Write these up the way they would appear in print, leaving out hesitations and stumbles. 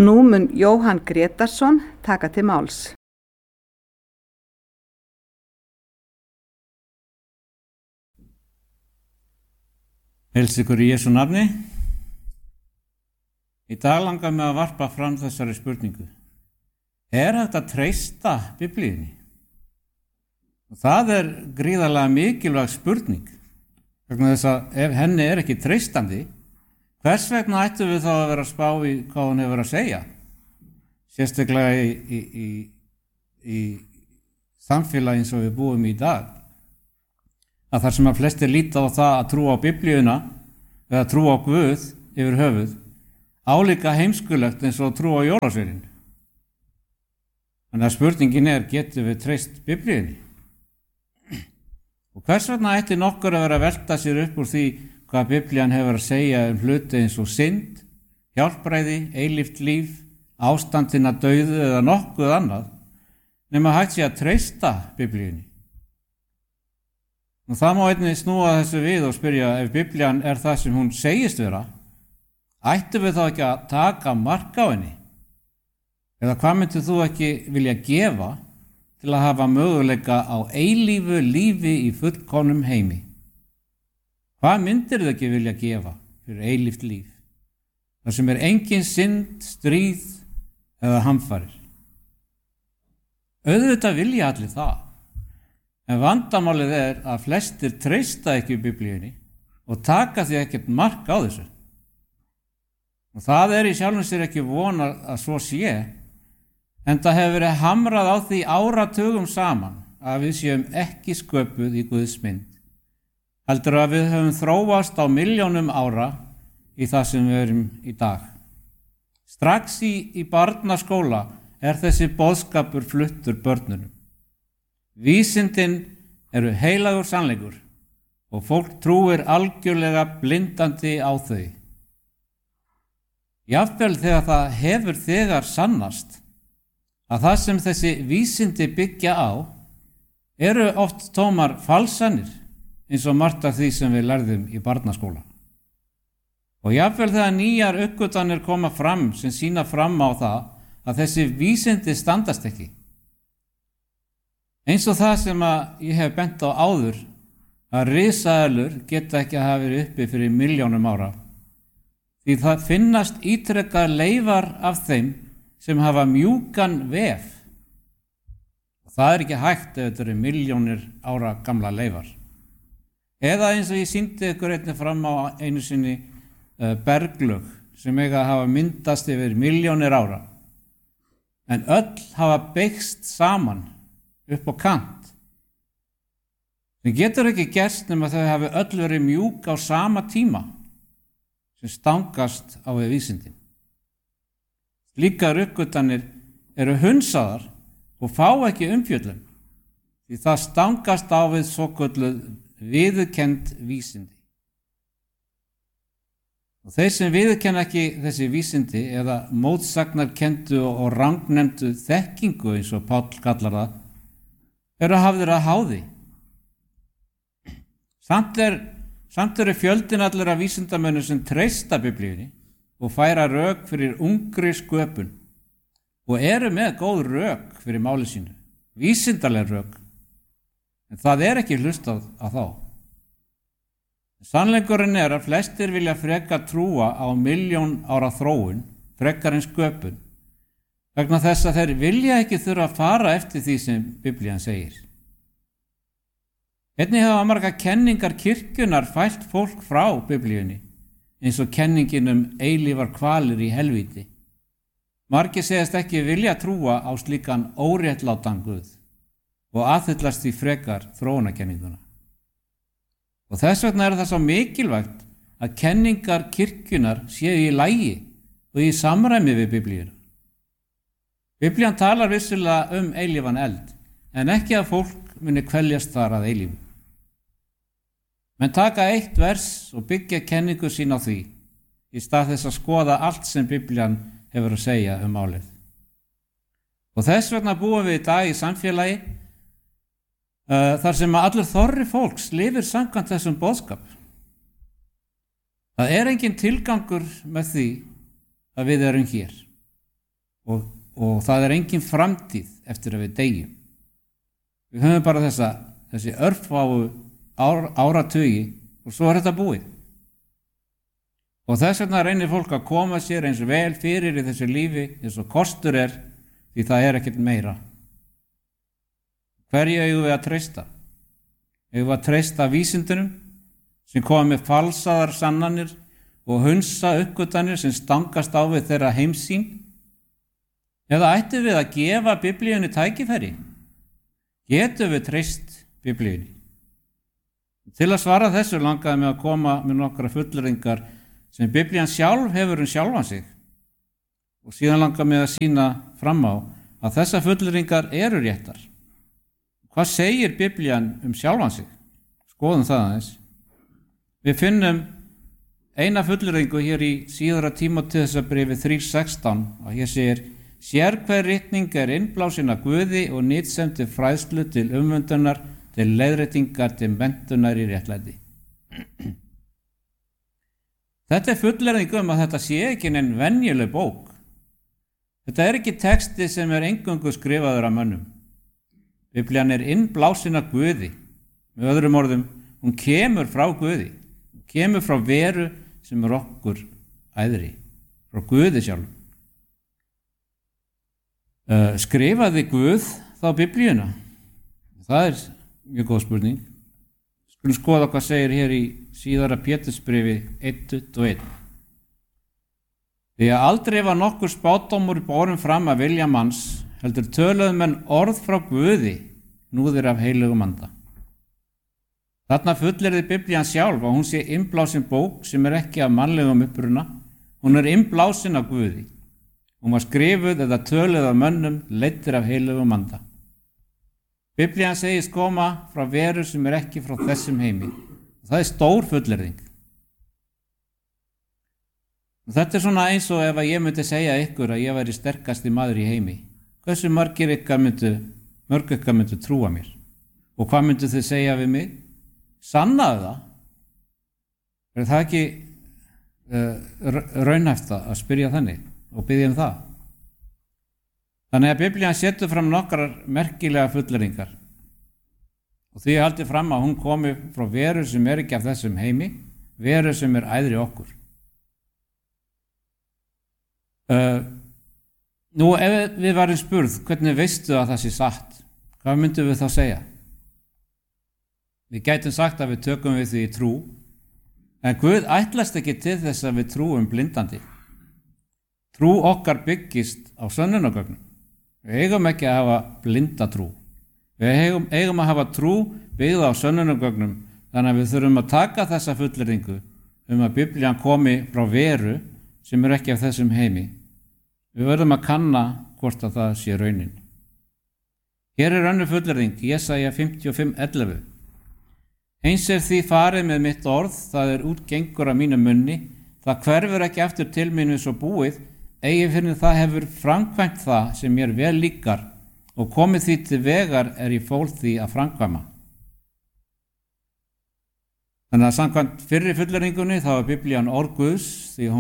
Nú mun Jóhann Grétarsson taka til máls. Heils ykkur í Jesú nafni. Í dag langar mig að varpa fram þessari spurningu. Er hægt að treysta Biblíunni? Og það er gríðarlega mikilvæg spurning. Vegna þess að ef henni er ekki treystandi, hvers vegna ættum við þá að vera að spá í hvað hún hefur að segja? Sérstaklega í samfélagi eins og við búum í dag. Að þar sem að flestir líta á það að trúa á Biblíuna eða trúa á Guð yfir höfuð, álíka heimskulegt eins og trúa á jólasveininn. Þannig að spurningin er, getum við treyst Biblíunni? Og hvers vegna ætti nokkur að vera að velta sér upp úr því hvað Biblían hefur að segja hluti eins og synd, hjálpræði, eilíft líf, ástandina dauðu eða nokkuð annað, nema hægt sé að treysta Biblíunni. Og það má einnig snúa þessu við og spyrja, ef Biblían er það sem hún segist vera, ættum við þá ekki að taka mark á henni? Eða hvað myndir þú ekki vilja gefa til að hafa möguleika á eilífu lífi í fullkomnum heimi? Hvað myndir þú ekki vilja gefa fyrir eilíft líf? Það sem er engin synd, stríð eða hamfarir. Auðvitað vilja allir það. En vandamálið er að flestir treysta ekki Biblíunni og taka því ekkert mark á þessu. Og það er í sjálfum sér ekki vona að svo sé, en það hefur verið hamrað á því áratugum saman að við séum ekki sköpuð í Guðs mynd. Heldur að við höfum þróast á milljónum ára í það sem við erum í dag. Strax í barnaskóla er þessi boðskapur fluttur börnunum. Vísindin eru heilagur sannleikur og fólk trúir algjörlega blindandi á þau. Jafnvel þegar það hefur þegar sannast að það sem þessi vísindi byggja á eru oft tómar falsanir eins og margt af því sem við lærðum í barnaskóla. Og jafnvel þegar nýjar uppgötvanir koma fram sem sýna fram á það að þessi vísindi standast ekki. Eins og það sem ég hef bent á áður, að risaeðlur geta ekki að hafa verið uppi fyrir milljónum ára. Því það finnast ítrekkað leifar af þeim sem hafa mjúkan vef. Og það er ekki hægt ef þetta eru milljónir ára gamla leifar. Eða eins og ég sýndi ykkur einnig fram á einu sinni berglög sem eiga að hafa myndast yfir milljónir ára. En öll hafa byggst saman upp á kant. Það getur ekki gerst nema þau hafi öll verið mjúk á sama tíma sem stangast á við vísindin. Slíkar uppgötvanir eru hundsaðar og fá ekki umfjöllun því það stangast á við svokölluð viðurkennd vísindi. Og þeir sem viðurkenna ekki þessi vísindi eða mótsagnarkenndu og rangnefndu þekkingu eins og Páll kallar það, eru hafðir að háði. Samt eru fjöldin allir af vísindamönnum sem treysta Biblíunni og færa rök fyrir ungri sköpun og eru með góð rök fyrir máli sínu, vísindaleg rök, en það er ekki hlustað á þá. Sannleikurinn er að flestir vilja frekar trúa á milljón ára þróun, frekar en sköpun, vegna þess að þeir vilja ekki þurfa að fara eftir því sem Biblían segir. Einnig hafa margar kenningar kirkjunnar fælt fólk frá Biblíunni, eins og kenningin eilífar kvalir í helvíti. Margir segast ekki vilja trúa á slíkan óréttlátan Guð og aðhyllast því frekar þróunarkenninguna. Og þess vegna er það svo mikilvægt að kenningar kirkjunnar séu í lagi og í samræmi við Biblíuna. Biblían talar vissulega eilífan eld, en ekki að fólk muni kveljast þar að eilífu. Menn taka eitt vers og byggja kenningu sín á því, í stað þess að skoða allt sem Biblían hefur að segja málið. Og þess vegna búum við í dag í samfélagi þar sem allur þorri fólks lifir samkvæmt þessum boðskap. Það er engin tilgangur með því að við erum hér. og það engin framtíð eftir að við deyjum. Við höfum bara þessi örfáu áratugi og svo þetta búið. Og þess vegna reynir fólk að koma sér eins vel fyrir í þessu lífi eins og kostur því það ekkert meira. Hverju eigum við að treysta? Eigum við að treysta vísindunum sem koma með falsaðar sannanir og hunsa uppgötanir sem stangast á við þeirra heimsýn? Eða ættum við að gefa Biblíunni tækifæri? Getum við treyst Biblíunni? Til að svara þessu langaði mig að koma með nokkra fullyrðingar sem Biblían sjálf hefur sjálfan sig og síðan langaði mig að sýna fram á að þessar fullyrðingar eru réttar. Hvað segir Biblían sjálfan sig? Skoðum það aðeins. Við finnum eina fullyrðingu hér í síðara Tímóteusarbréfi 3:16 og hér segir: Sérhver ritning innblásin af Guði og nytsemd til fræðslu, til umvöndunar, til leiðréttingar, til menntunar í réttlæti. Þetta fullyrðing að þetta sé ekki nein venjuleg bók. Þetta ekki texti sem eingöngu skrifaður af mönnum. Biblían innblásin af Guði. Með öðrum orðum, hún kemur frá Guði. Hún kemur frá veru sem okkur æðri, frá Guði sjálf. Skrifaði Guð þá Biblíuna? Það mjög góð spurning. Skulum skoða hvað segir hér í síðara Pétursbréfi 1:21. Því að aldrei var nokkur spádómur borin fram af vilja manns, heldur töluðu menn orð frá Guði, núðir af heilugum anda. Þarna fullyrði Biblían sjálf að hún sé innblásin bók sem ekki af mannlegum uppruna. Hún innblásin af Guði. Hún var skrifuð eða töluð af mönnum, leiddir af heilugum anda. Biblían segist koma frá veru sem ekki frá þessum heimi. Það stór fullyrðing. Þetta svona eins og ef ég myndi segja ykkur að ég væri sterkasti maður í heimi. Hversu mörg ykkar myndu trúa mér? Og hvað myndu þið segja við mig? Sannaðu það? Það ekki raunhæft að spyrja þannig og biðja það? Þannig að Biblían setur fram nokkrar merkilega fullyrðingar og því haldið fram að hún komi frá veru sem ekki af þessum heimi, veru sem æðri okkur. Nú ef við varum spurð hvernig veistu að það sé satt, hvað myndum við þá segja? Við gætum sagt að við tökum við því í trú, en Guð ætlast ekki til þess að við trúum blindandi. Trú okkar byggist á sönnunargögnum. Við eigum ekki að hafa blinda trú. Við eigum að hafa trú byggða á sönnunargögnum, þannig að við þurfum að taka þessa fullyrðingu að Biblían komi frá veru sem ekki af þessum heimi. Við verðum að kanna hvort að það sé raunin. Hér önnur fullyrðing, Jesaja 55:11. Eins því farið með mitt orð, það útgengur af mínum munni, það hverfur ekki aftur til mín svo búið, eigi fyrir það hefur framkvæmt það sem mér vel líkar og komið því til vegar ég fól því að framkvæma. Þannig að samkvæmt fyrri fullyrðingunni þá Biblían orð Guðs því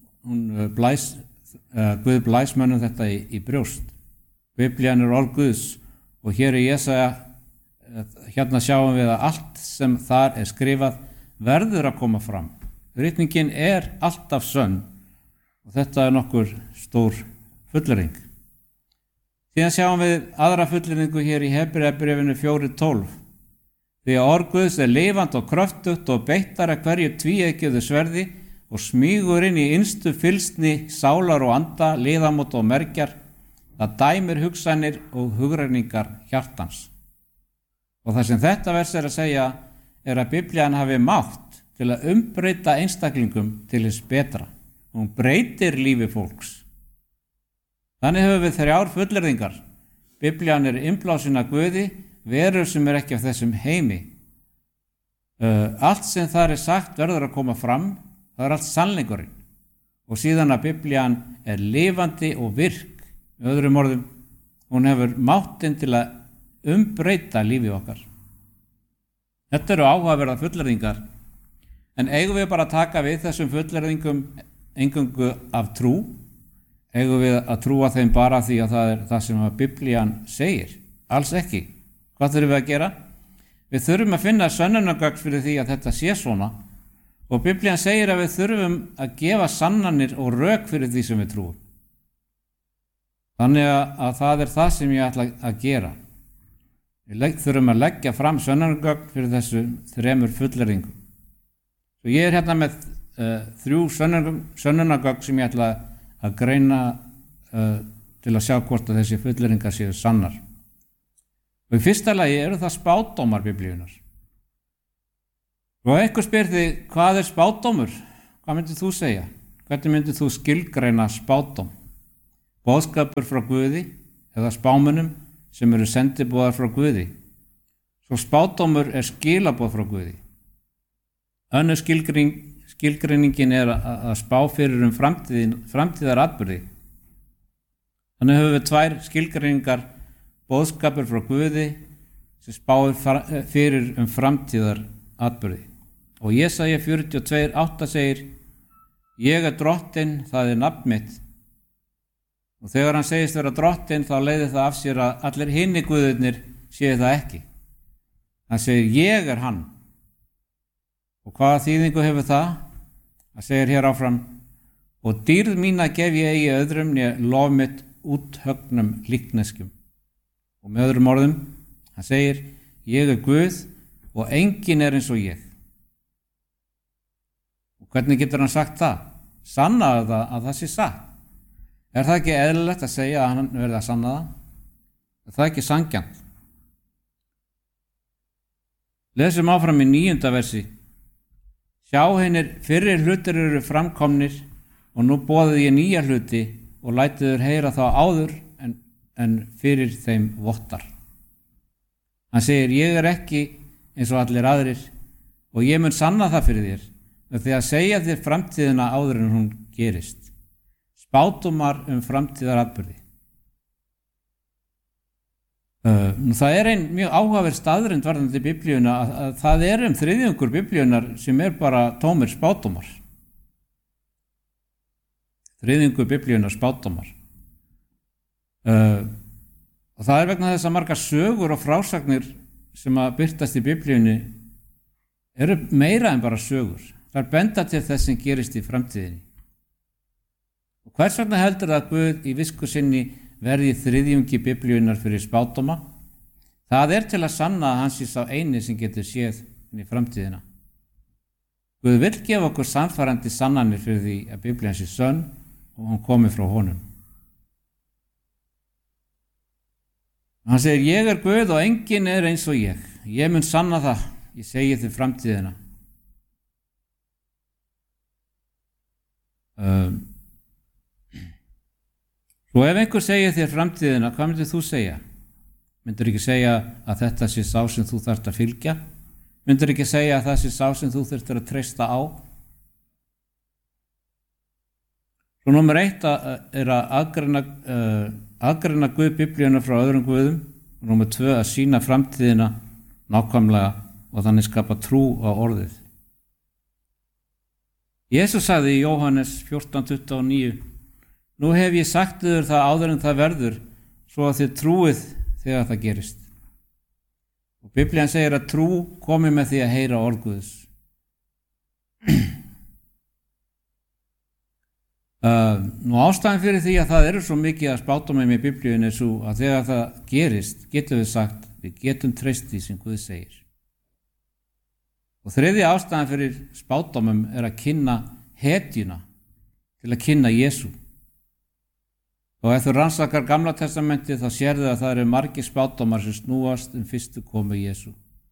Guð blæs mönnum þetta í brjóst. Biblían orð Guðs og hér í Jesaja, hérna sjáum við að allt sem þar skrifað verður að koma fram. Ritningin alltaf sönn og þetta nokkur stór fullyrðing. Síðan sjáum við aðra fullyrðingu hér í Hebreabréfinu 4:12. Því að orð Guðs lifandi og kröftugt og beittar að hverju tvíeggjuðu sverði og smýgur inn í innstu fylsni sálar og anda, liðamót og mergjar, það dæmir hugsanir og hugrenningar hjartans. Og það sem þetta vers að segja að Biblían hafi mátt til að umbreyta einstaklingum til hins betra. Hún breytir lífi fólks. Þannig höfum við 3 fullyrðingar. Biblían innblásin af Guði, verur sem ekki af þessum heimi. Allt sem þar sagt verður að koma fram, það allt sannleikurinn. Og síðan að Biblían lifandi og virk. Með öðrum orðum, hún hefur máttinn til að umbreyta lífi okkar. Þetta áhugaverða fullyrðingar, en eigum við bara að taka við þessum fullyrðingum eingöngu af trú, eigum við að trúa þeim bara því að það er það sem að Biblían segir? Alls ekki. Hvað þurfum við að gera? Við þurfum að finna sönnunargögn fyrir því að þetta sé svona, og Biblían segir að við þurfum að gefa sannanir og rök fyrir því sem við trúum. Þannig að það er það sem ég ætla að gera. Við þurfum að leggja fram sönnunargögn fyrir þessu 3 fullyrðingum. Svo ég er hérna með 3 sönnunargögn sem ég ætla að greina til að sjá hvort að þessi fullyrðingar séu sannar. Og í fyrsta lagi eru það spádómar Biblíunnar. Og einhver spyr þig, hvað er spádómur? Hvað myndir þú segja? Hvernig myndir þú skilgreina spádóm? Boðskapur frá Guði eða spámunum sem eru sendiboðar frá Guði. Svo spádómur er skilaboð frá Guði. Önnur skilgreiningin er að spá fyrir framtíðar atburði. Þannig höfum við 2 skilgreiningar, boðskapur frá Guði sem spáir fyrir framtíðar atburði. Og Jesaja 42:8 segir, ég er drottinn, það er nafn mitt. Og þegar hann segist vera drottinn þá leiðir það af sér að allir hinni guðirnir séu það ekki. Hann segir, ég er hann. Og hvaða þýðingu hefur það? Það segir hér áfram, og dýrð mína gef ég eigi öðrum né lof mitt úthögnum líkneskjum. Og með öðrum orðum, hann segir, ég er Guð og enginn er eins og ég. Og hvernig getur hann sagt það? Sannaðu það að það sé satt. Er það ekki eðlilegt að segja að hann verði að sanna það? Er það ekki sanngjarnt? Lesum áfram í 9. versi. Sjá hinir fyrri hlutir eru framkomnir og nú boðið ég nýja hluti og lætið þér heyra þá áður en fyrir þeim vottar. Hann segir, ég er ekki eins og allir aðrir og ég mun sanna það fyrir þér með því að segja þér framtíðina áður en hún gerist. Spádómar framtíðaratburði. Það er ein mjög áhugaverð staðreynd varðandi Biblíuna að það er 3/4 Biblíunar sem er bara tómir spádómar. 3/4 Biblíunar spádómar. Og það er vegna þess að margar sögur og frásagnir sem að birtast í Biblíunni eru meira en bara sögur. Það er benda til þess sem gerist í framtíðinni. Og hvers vegna heldur það að Guð í visku sinni verði 3/4 Biblíunnar fyrir spádóma? Það er til að sanna að hann sé sá eini sem getur séð inn í framtíðina. Guð vill gefa okkur sannfærandi sannanir fyrir því að Biblían sé sönn og hún komi frá honum. Hann segir, ég er Guð og enginn er eins og ég. Ég mun sanna það, ég segi þér framtíðina. Svo ef einhver segir þér framtíðina, hvað myndir þú segja? Myndir ekki segja að þetta sé sá sem þú þarft að fylgja? Myndir ekki segja að það sé sá sem þú þurftir að treysta á? Svo númer 1 er að aðgreina Guð Biblíuna frá öðrum guðum, og númer 2 að sýna framtíðina nákvæmlega og þannig skapa trú á orðið. Jesús sagði í Jóhannes 14:29, nú hef ég sagt þér það áður en það verður, svo að þið trúið þegar það gerist. Og Biblían segir að trú komi með því að heyra orð Guðs. Nú ástæðan fyrir því að það eru svo mikið að spádómum í Biblíunni er svo að þegar það gerist, getum við sagt, við getum treyst því sem Guð segir. Og 3. ástæðan fyrir spádómum er að kynna hetjuna, til að kynna Jesú. Og ef þú rannsakar Gamla testamentið þá sérðu að það eru margir spádómar sem snúast fyrstu komu Jesú.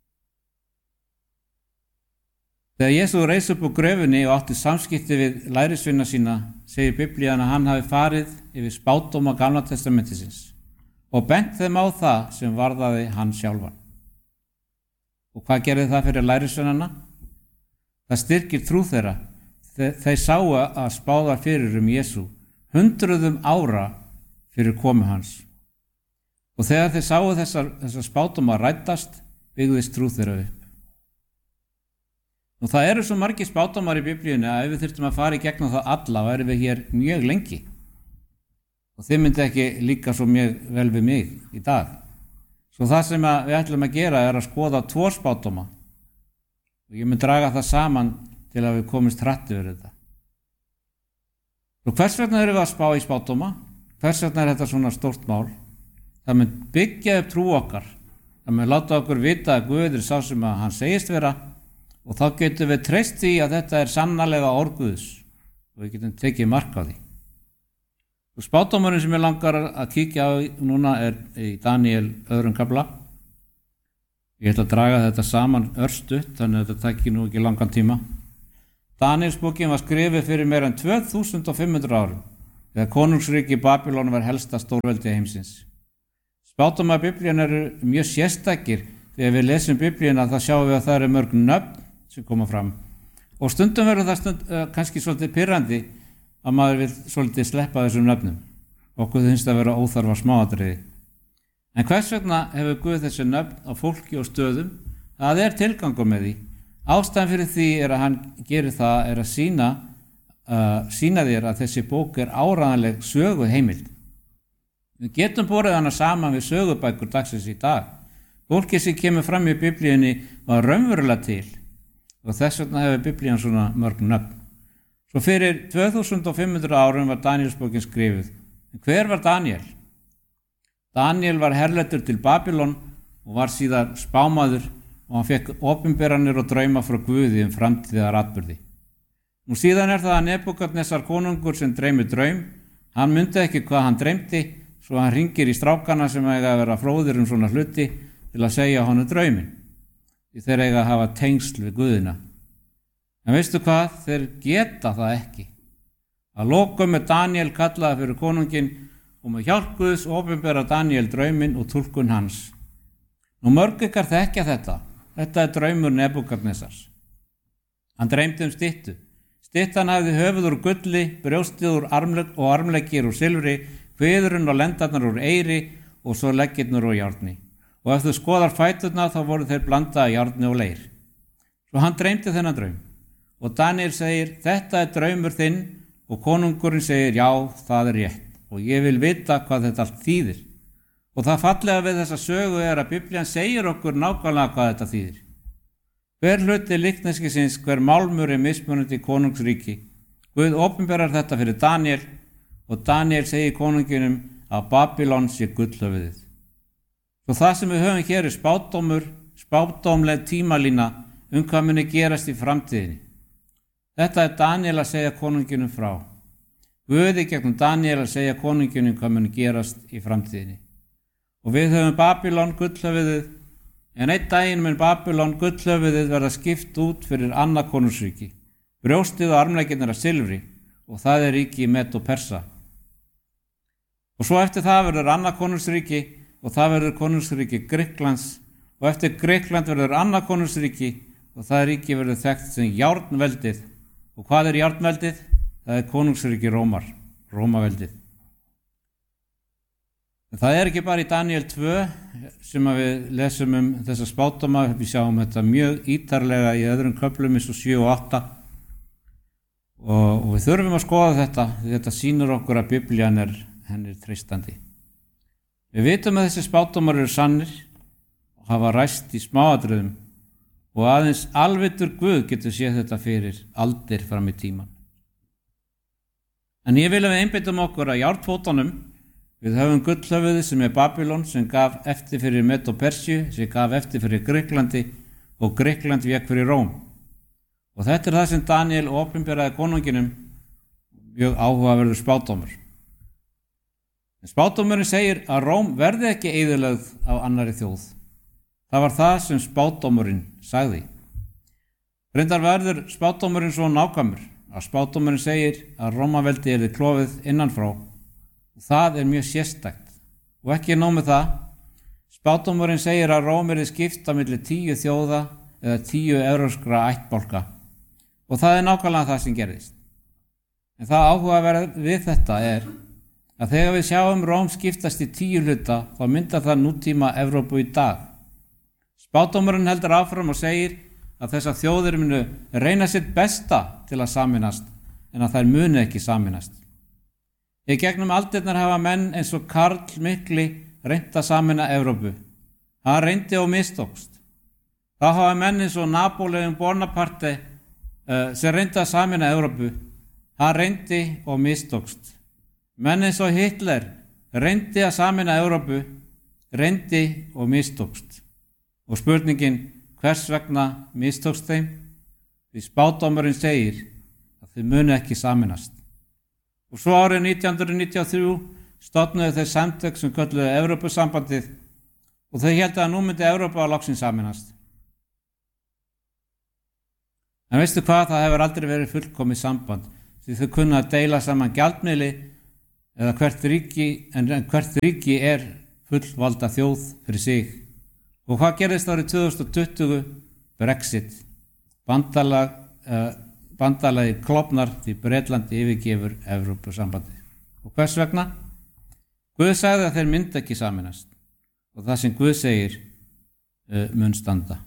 Þegar Jesú reis upp úr gröfinni og átti samskipti við lærisveina sína, segir Biblían að hann hafi farið yfir spádóma Gamla testamentisins og bent þeim á það sem varðaði hann sjálfan. Og hvað gerði það fyrir lærisveinana? Það styrkir trú þeirra. Þeir sáu að spáða fyrir Jesú hundruðum ára fyrir komu hans. Og þegar þeir sáu þessar spádóma rætast, byggðist trú þeirra upp. Og það eru svo margir spádómar í Biblíunni að ef við þyrftum að fara í gegnum það alla, værum við hér mjög lengi. og þið myndi ekki líka svo mjög vel við mig í dag. Svo það sem við ætlum að gera er að skoða 2 spádóma og ég mun draga það saman til að við komumst hratt yfir þetta. Og hvers vegna erum við að spá í spádóma? Hvers vegna er þetta svona stórt mál? Það mun byggja upp trú okkar. Það mun láta okkur vita að Guð sá sem að hann segist vera og þá getum við treyst því að þetta er sannarlega orð Guðs og við getum tekið mark á því. Og spádómurinn sem ég langar að kíkja á núna er í Daniel 2. kafla. Ég ætla að draga þetta saman örstutt, þannig að þetta taki nú ekki langan tíma. Danielsbókin var skrifið fyrir meira en 2500 árum, þegar konungsríki Babylon var helsta stórveldi heimsins. Spádómar Biblíunnar eru mjög sérstakir þegar við lesum Biblíuna, þá sjáum við að það eru mörg nöfn sem koma fram. Og stundum verður það kannski svolítið pirrandi að maður vil svolítið sleppa þessum nöfnum. Okkur finnst að vera óþarfa smáatriði. En hvers vegna hefur Guð þessi nöfn á fólki og stöðum? Það er tilgangur með því. Ástæðan fyrir því er að hann gerir það er að sýna þér að þessi bók er áreiðanleg söguheimild. Við getum borið hana saman við sögubækur dagsins í dag. Fólkið sem kemur fram í Biblíunni var raunverulega til og þess vegna hefur Biblían svona mörg nöfn. Svo fyrir 2500 árum var Danielsbókin skrifuð. En hver var Daniel? Daniel var herleiddur til Babylon og var síðan spámaður og hann fekk opinberanir og drauma frá Guði framtíðar atburði. Nú síðan er það að Nebúkadnesar konungur sem dreymir draum. Hann mundi ekki hvað hann dreymdi, svo hann hringir í strákana sem eiga að vera fróðir svona hluti til að segja honum drauminn. Því þeir eiga að hafa tengsl við Guðina. En veistu hvað? Þeir geta það ekki. Að lokum er Daniel kallaði fyrir konunginn og með hjálp Guðs opinbera Daniel drauminn og túlkun hans. Nú mörg ykkar þekkja þetta. Þetta er draumur Nebúkadnesars. Hann dreymdi styttu. Styttan hafði höfuð úr gulli, brjóstið úr armleggir úr silfri, kviðurinn og lendarnar úr eyri og svo leggirnur úr járni. Og ef þú skoðar fæturna þá voru þeir blandaði járni og leir. Svo hann dreymdi þennan draum. Og Daniel segir, þetta er draumur þinn og konungurinn segir, já, það er rétt og ég vil vita hvað þetta allt þýðir. Og það fallega við þessa sögu er að Biblían segir okkur nákvæmlega hvað þetta þýðir. Hver hluti líkneskisins, hver málmur er mismunandi í konungsríki. Guð opinberar þetta fyrir Daniel og Daniel segir konunginum að Babylon sé gullhöfuðið. Svo það sem við höfum hér er spádómleg tímalína hvað muni gerast í framtíðinni. Þetta er Daniel að segja konunginum frá. Guði gegnum Daniel að segja konunginum hvað muni gerast í framtíðinni. Og við höfum Babylon gullhöfuðið, en einn daginn mun Babylon gullhöfuðið verða skipt út fyrir annað konungsríki. Brjóstið og armleggirnir af silfri og það er ríki Med og Persa. Og svo eftir það verður annað konungsríki og það verður konungsríki Grikklands og eftir Grikkland verður annað konungsríki og það ríki verður þekkt sem járnveldið. Og hvað er járnveldið? Það er konungsríki Rómaveldið. En það er ekki bara í Daniel 2 sem við lesum þessa spádóma, við sjáum þetta mjög ítarlega í öðrum köflum eins og 7 og 8 og við þurfum að skoða þetta sýnir okkur að Biblían henni er treystandi. Við vitum að þessi spádómar eru sannir og hafa ræst í smáatriðum og aðeins alvitur Guð getur séð þetta fyrir aldir fram í tíman. En ég vil að við einbeitum okkur að járnfótunum. Við höfum gullhöfuðið sem er Babylon sem gaf eftir fyrir Med og Persíu, sem gaf eftir fyrir Grikklandi og Grikkland vék fyrir Róm. Og þetta er það sem Daniel opinberaði konunginum mjög áhugaverður spádómur. En spádómurinn segir að Róm verði ekki eyðilögð af annarri þjóð. Það var það sem spádómurinn sagði. Reyndar verður spádómurinn svo nákvæmur að spádómurinn segir að Rómaveldi yrði klofið innanfrá. Það er mjög sérstakt og ekki nóg með það. Spádómurinn segir að Róm yrði skipt á milli 10 þjóða eða 10 evrópskra ættbálka og það er nákvæmlega það sem gerðist. En það áhugaverð við þetta er að þegar við sjáum Róm skiptast í 10 hluta þá myndar það nútíma Evrópu í dag. Spádómurinn heldur áfram og segir að þessar þjóðir munu reyna sitt besta til að sameinast en að þær muni ekki sameinast. Í gegnum aldirnar hafa menn eins og Karl mikli reynt að sameina Evrópu. Hann reyndi og mistókst. Þá hafa menn eins og Napóleon Bonaparte sem reyndi að sameina Evrópu. Hann reyndi og mistókst. Menn eins og Hitler reyndi að sameina Evrópu, reyndi og mistókst. Og spurningin, hvers vegna mistókst þeim? Því spádómurinn segir að þau muni ekki sameinast. Og svo árið 1993 stofnuðu þeir samtök sem kölluðu Evrópusambandið og þau héldu að nú myndi Evrópa á loksins sameinast. En veistu hvað, það hefur aldrei verið fullkomið samband, því þau kunna að deila saman gjaldmiðli eða hvert ríki er fullvalda þjóð fyrir sig. Og hvað gerðist árið 2020? Brexit. Bandalagið klofnar því Bretland yfirgefur Evrópusambandið. Og hvers vegna? Guð sagði að þeir myndi ekki sameinast og það sem Guð segir mun standa.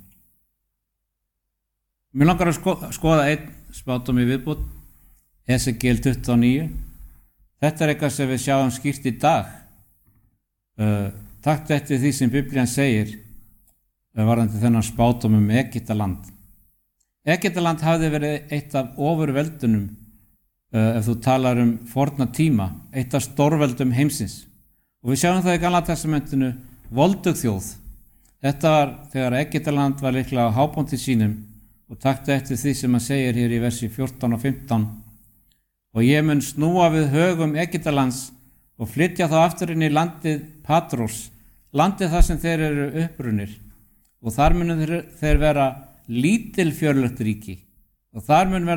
Mér langar að skoða einn spádóm í viðbót, Esekiel 29. Þetta er eitthvað sem við sjáum skýrt í dag. Taktu eftir því sem Biblían segir varðandi þennan spádóm Egyptaland. Egyptaland hafði verið eitt af ofurveldunum, ef þú talar forna tíma, eitt af stórveldum heimsins. Og við sjáum það í Gamla testamentinu, voldug þjóð. Þetta var þegar Egyptaland var líklega á hápunkti sínum og taktu eftir því sem hann segir hér í versi 14 og 15. Og ég mun snúa við högum Egyptalands og flytja þá aftur inn í landið Patros, landið þar sem þeir eru upprunir. Og þar munu þeir vera lítilfjörlegt ríki og það mun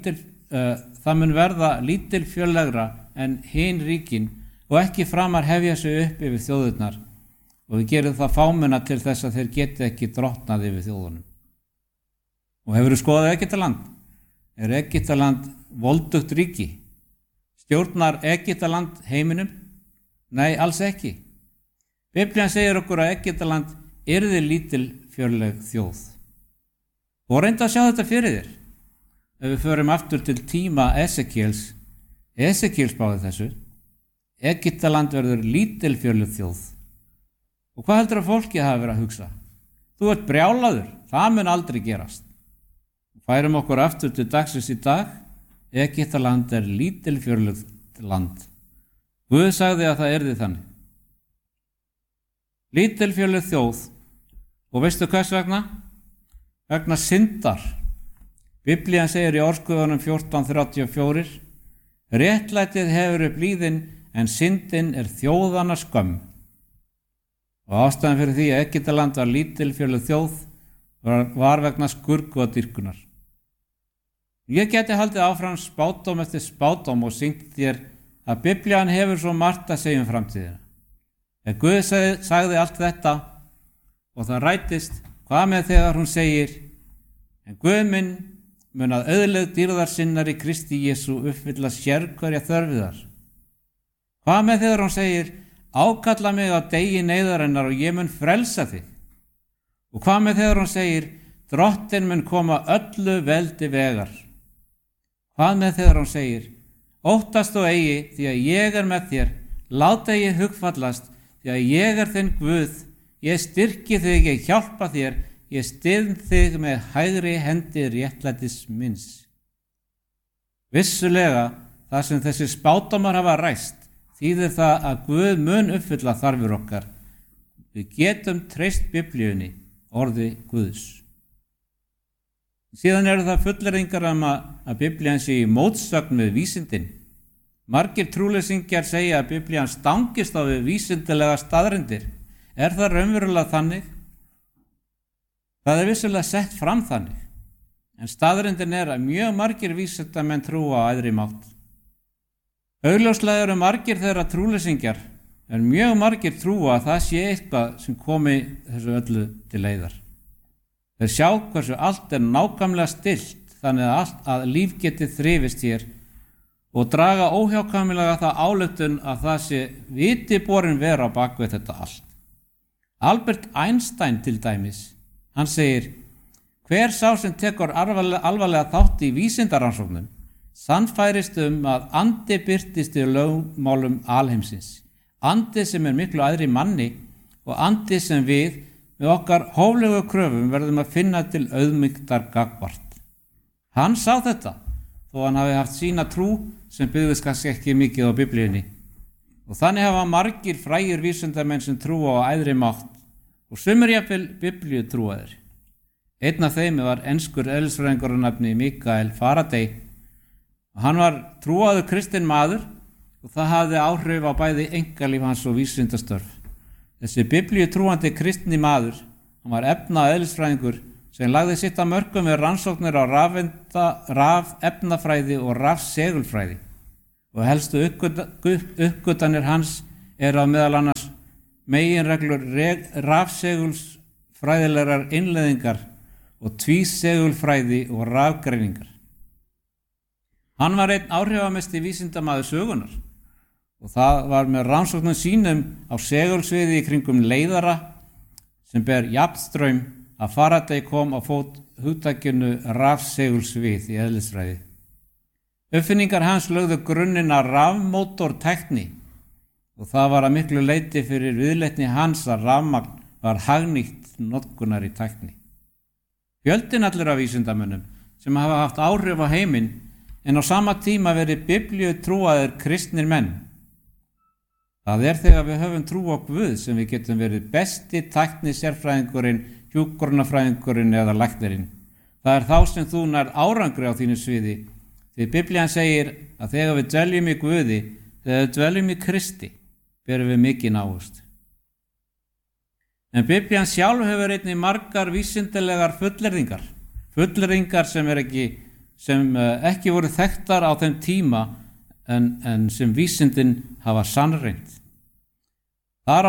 verða lítilfjörlegra en hin ríkin og ekki framar hefja sig upp yfir þjóðurnar og við gerum það fámenna til þess að þeir geti ekki drottnað yfir þjóðunum. Og hefurðu skoðað Egyptaland? Er Egyptaland voldugt ríki? Stjórnar Egyptaland heiminum? Nei, alls ekki. Biblían segir okkur að Egyptaland yrði lítilfjörleg þjóð. Og reynda að sjá þetta fyrir þér. Ef við förum aftur til tíma Esekiel spáði þessu. Egyptaland verður lítilfjörleg þjóð. Og hvað heldur að fólkið hafi verið að hugsa? Þú ert brjálaður, það mun aldrei gerast. Færum okkur aftur til dagsins í dag. Egyptaland er lítilfjörleg land. Guð sagði að það yrði þannig. Lítilfjörleg þjóð. Og veistu hvers vegna? Vegna syndar. Biblían segir í Orðsköfunum 14:34 réttlætið hefur upp líðin en syndin er þjóðanna skömm. Og ástæðan fyrir því að Egyptaland var lítilfjörleg þjóð var vegna skurðgoðadýrkunar. Ég geti haldið áfram spádóm eftir spádóm og sýnt þér að Biblían hefur svo margt að segja framtíðina. Ef Guð sagði allt þetta og það rætist, hvað með þegar hún segir en Guð minn mun að auðlegð dýrðar sinnar í Kristi Jesú uppfylla sérhverja þörfiðar? Hvað með þegar hún segir ákalla mig á degi neyðarinnar og ég mun frelsa þig? Og hvað með þegar hún segir drottinn mun koma öllu veldi vegar? Hvað með þegar hún segir óttast og eigi því að ég er með þér, láta ég hugfallast því að ég er þinn Guð, ég styrki þig, ég hjálpa þér, ég styð þig með hægri hendi réttlætis minns. Vissulega það sem þessi spádómar hafa ræst þýðir það að Guð mun uppfylla þarfir okkar. Við getum treyst Biblíunni, orði Guðs. Síðan eru það fullyrðingar að Biblían sé í mótsögn við vísindin. Margir trúleysingjar segja að Biblían stangist á við vísindilega staðreyndir. Er það raunverulega þannig? Það er vissulega sett fram þannig. En staðreyndin er að mjög margir vísindamenn trúa á æðri mátt. Augljóslega eru margir þeirra trúleysingjar, en mjög margir trúa að það sé eitthvað sem komi þessu öllu til leiðar. Þeir sjá hversu allt er nákvæmlega stillt þannig að líf geti þrifist hér og draga óhjákvæmilega það ályktun að það sé viti borin vera á bakvið þetta allt. Albert Einstein til dæmis, hann segir hver sá sem tekur alvarlega þátt í vísindaransóknum sannfærist að andi birtist í lögmálum alheimsins. Andi sem miklu æðri manni og andi sem við með okkar hóflegu kröfum verðum að finna til auðmýktar gagnvart. Hann sá þetta, þó hann hafi haft sína trú sem byggðist kannski ekki mikið á Biblíunni. Og þannig hafa margir frægir vísindamenn sem trúa á æðri mátt og sumir jafnvel Biblíu trúaðir. Einn af þeim var enskur eðlisfræðingur að nafni Mikael Faraday. Hann var trúaður kristinn maður og það hafði áhrif á bæði einkalíf hans og vísindastörf. Þessi Biblíu trúandi kristni maður, hann var eðlisfræðingur sem lagði sitt að mörkum við rannsóknir á rafefnafræði og rafsegulfræði. Og helstu uppgötanir hans á meðal annars meginreglur rafsegulfræðilegar innleiðingar og tvísegulfræði og rafgreiningar. Hann var einn áhrifamesti vísindamaður sögunar og það var með rannsóknum sínum á segulsviði í kringum leiðara sem ber jafnstraum að Faraday kom á fót hugtakinu rafsegulsvið í eðlisfræði. Uppfinningar hans lögðu grunninn að rafmótortækni og það var að miklu leyti fyrir viðleitni hans að rafmagn var hagnýtt notkunar í tækni. Fjöldinn allur af vísindamönnum sem hafa haft áhrif á heiminn en á sama tíma verið Biblíu trúaðir kristnir menn. Það þegar við höfum trú á Guð sem við getum verið besti tækni sérfræðingurinn, hjúkrunarfræðingurinn eða læknirinn. Það þá sem þú nærð árangri á þínu sviði. Því Biblían segir að þegar við dveljum í Guði, þegar við dveljum í Kristi, berum við mikinn ávöxt. En Biblían sjálf hefur einnig margar vísindalegar fullyrðingar sem ekki voru þekktar á þeim tíma en sem vísindin hafa sannreynt. Þær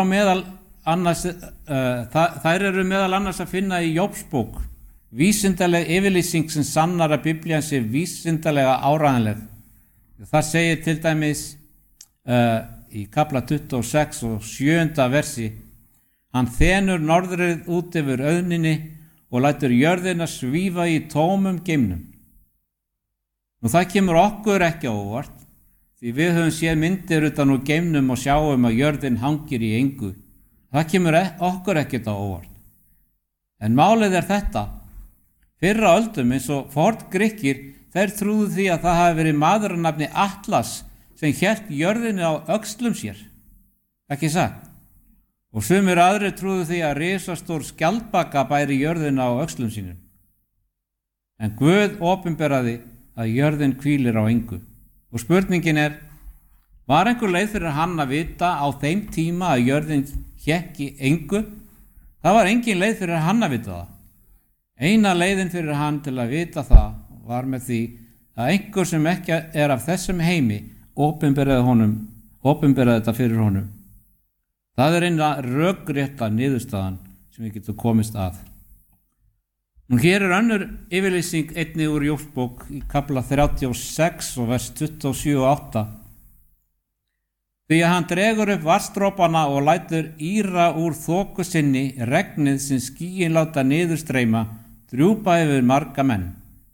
eru meðal annars að finna í Jóbsbók, vísindaleg yfirlýsing sem sannar að Biblían sé vísindalega áreiðanleg. Það segir til dæmis í kafla 26 og 7. versi: Hann þenur norðrið út yfir auðninni og lætur jörðina svífa í tómum geimnum. Það kemur okkur ekki á óvart, því við höfum séð myndir utan úr geimnum og sjáum að jörðin hangir í engu. Það kemur okkur ekkert á óvart. En málið þetta: fyrr á öldum eins og forngrikkir, þeir trúðu því að það hafi verið maður að nafni Atlas sem hélt jörðinni á öxlum sér. Ekki satt? Og sumir aðrir trúðu því að risastór skjaldbaka bæri jörðina á öxlum sínum. En Guð opinberaði að jörðin hvílir á engu. Og spurningin var einhver leið fyrir hann að vita á þeim tíma að jörðin hékk í engu? Það var engin leið fyrir hann að vita það. Eina leiðin fyrir hann til að vita það var með því að einhver sem ekki af þessum heimi opinberaði þetta fyrir honum. Það eina rökrétta niðurstaðan sem við getum komist að. Nú hér önnur yfirlýsing einnig úr Jóbsbók í kafla 36 og vers 27 og 8. Því að hann dregur upp vatnsdropana og lætur ýra úr þoku sinni regnið sem skýin láta niðurstreyma, drjúpa yfir marga menn.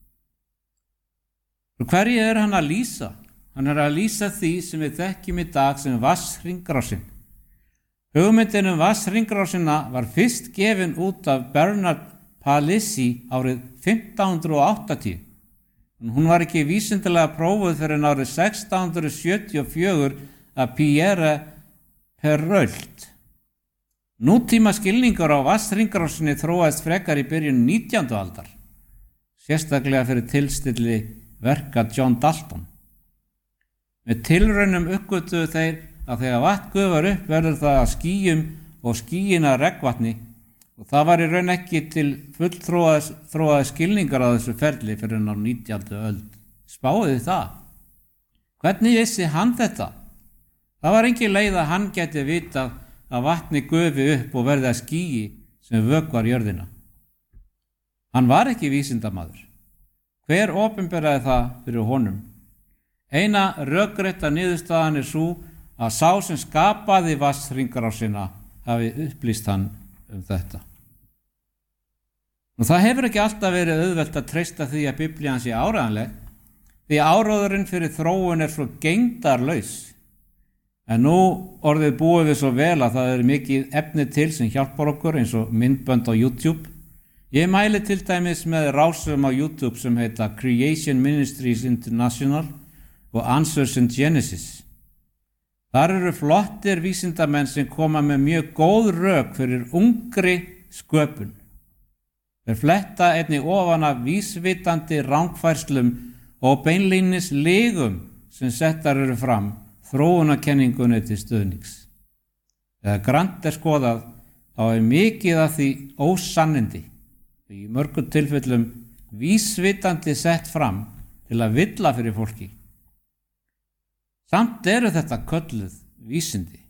Og hverju hann að lýsa? Hann að lýsa því sem við þekkjum í dag sem vatnshringrásin. Hugmyndin vatnshringrásina var fyrst gefin út af Bernard Palissy árið 1580. Hún var ekki vísindalega prófuð fyrir árið 1674 af Pierre Perrault. Nútíma skilningur á vatnshringrásinni þróaðist frekar í byrjun 19. aldar, sérstaklega fyrir tilstilli verka John Dalton. Með tilraunum uppgötvuðu þeir að þegar vatn gufar upp verður það að skýjum og skýin að regnvatni, og það var í raun ekki til fullþróaði skilningar á þessu ferli fyrir á 19. öld. Spáðu það. Hvernig vissi hann þetta? Það var engin leið að hann geti vitað að vatni gufi upp og verði að skýi sem vökvar jörðina. Hann var ekki vísindamaður. Hver opinberaði það fyrir honum? Eina rökrétta niðurstaðan sú að sá sem skapaði vatnshringrásina hafi upplýst hann þetta. Það hefur ekki alltaf verið auðvelt að treysta því að Biblían sé áreiðanleg, Því áróðurinn fyrir þróun svo gegndarlaus. En nú orðið búið við svo vel að það mikið efni til sem hjálpar okkur eins og myndbönd á YouTube. Ég mæli til dæmis með rásum á YouTube sem heita Creation Ministries International og Answers in Genesis. Þar eru flottir vísindamenn sem koma með mjög góð rök fyrir ungri sköpun. Þeir fletta einnig ofan af vísvitandi rangfærslum og beinlínis legum sem settar eru fram þróunarkenningunni til stuðnings. Þegar grannt skoðað, þá mikið af því ósannindi, í mörgum tilfellum vísvitandi sett fram til að villa fyrir fólki. Samt eru þetta kölluð vísindi.